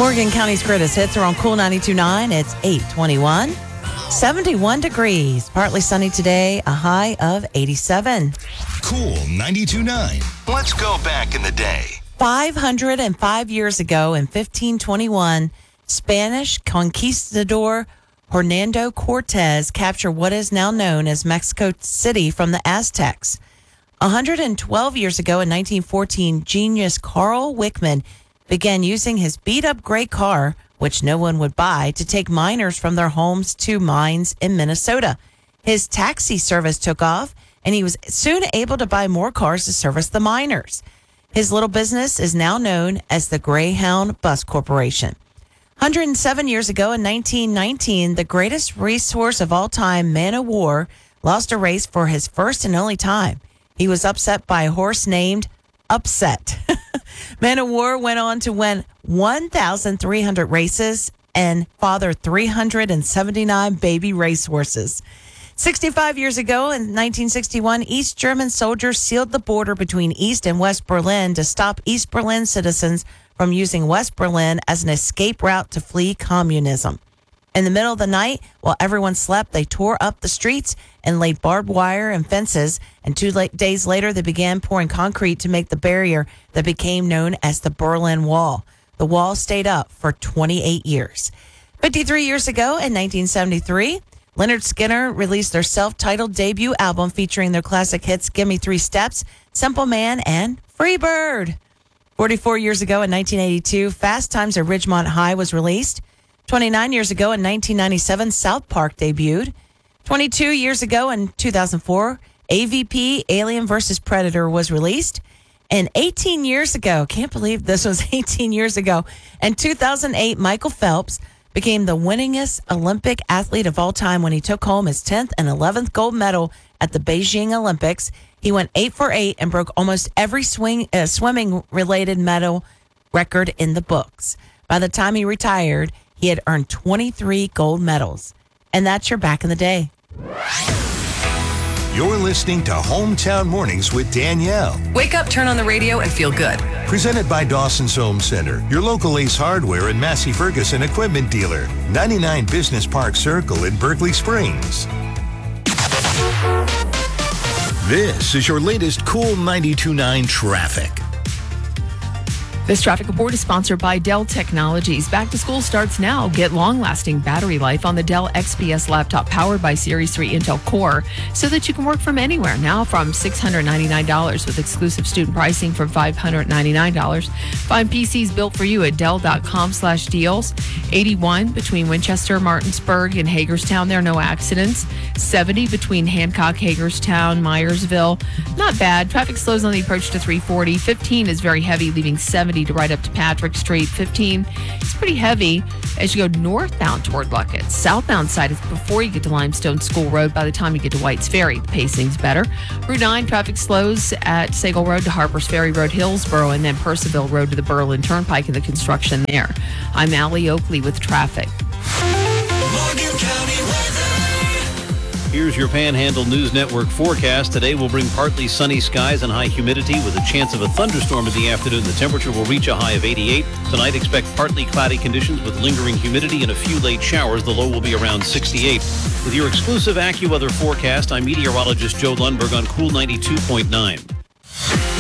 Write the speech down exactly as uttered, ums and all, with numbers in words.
Morgan County's greatest hits are on Cool ninety-two point nine. It's eight twenty-one. seventy-one degrees. Partly sunny today. A high of eighty-seven. Cool ninety-two point nine. Let's go back in the day. five hundred five years ago in fifteen twenty-one, Spanish conquistador Hernando Cortez captured what is now known as Mexico City from the Aztecs. one hundred twelve years ago in nineteen fourteen, genius Carl Wickman began using his beat-up gray car, which no one would buy, to take miners from their homes to mines in Minnesota. His taxi service took off, and he was soon able to buy more cars to service the miners. His little business is now known as the Greyhound Bus Corporation. one hundred seven years ago in nineteen nineteen, the greatest racehorse of all time, Man O' War, lost a race for his first and only time. He was upset by a horse named Upset. Man O' War went on to win one thousand three hundred races and father three hundred seventy-nine baby racehorses. sixty-five years ago in nineteen sixty-one, East German soldiers sealed the border between East and West Berlin to stop East Berlin citizens from using West Berlin as an escape route to flee communism. In the middle of the night, while everyone slept, they tore up the streets and laid barbed wire and fences, and two la- days later, they began pouring concrete to make the barrier that became known as the Berlin Wall. The wall stayed up for twenty-eight years. fifty-three years ago, in nineteen seventy-three, Lynyrd Skynyrd released their self-titled debut album featuring their classic hits Gimme Three Steps, Simple Man, and Free Bird. forty-four years ago, in nineteen eighty-two, Fast Times at Ridgemont High was released. twenty-nine years ago, in nineteen ninety-seven, South Park debuted. twenty-two years ago, in two thousand four, A V P, Alien versus. Predator, was released. And eighteen years ago, can't believe this was eighteen years ago, in two thousand eight, Michael Phelps became the winningest Olympic athlete of all time when he took home his tenth and eleventh gold medal at the Beijing Olympics. He went eight for eight and broke almost every swing, uh, swimming-related medal record in the books. By the time he retired, he had earned twenty-three gold medals. And that's your Back in the Day. You're listening to Hometown Mornings with Danielle. Wake up, turn on the radio, and feel good. Presented by Dawson's Home Center, your local Ace Hardware and Massey Ferguson equipment dealer. ninety-nine Business Park Circle in Berkeley Springs. This is your latest Cool ninety-two point nine traffic. This traffic report is sponsored by Dell Technologies. Back to school starts now. Get long-lasting battery life on the Dell X P S laptop powered by Series three Intel Core so that you can work from anywhere. Now from six hundred ninety-nine dollars with exclusive student pricing for five hundred ninety-nine dollars. Find P Cs built for you at Dell.com slash deals. eighty-one between Winchester, Martinsburg, and Hagerstown. There are no accidents. seventy between Hancock, Hagerstown, Myersville. Not bad. Traffic slows on the approach to three forty. fifteen is very heavy, leaving seventy to right up to Patrick Street. fifteen is pretty heavy as you go northbound toward Luckett. Southbound side is before you get to Limestone School Road. By the time you get to White's Ferry, the pacing's better. Route nine, traffic slows at Sagal Road to Harpers Ferry Road, Hillsboro, and then Percival Road to the Berlin Turnpike and the construction there. I'm Allie Oakley with traffic. Morgan County weather. Here's your Panhandle News Network forecast. Today will bring partly sunny skies and high humidity with a chance of a thunderstorm in the afternoon. The temperature will reach a high of eighty-eight. Tonight, expect partly cloudy conditions with lingering humidity and a few late showers. The low will be around sixty-eight. With your exclusive AccuWeather forecast, I'm meteorologist Joe Lundberg on Cool ninety-two point nine.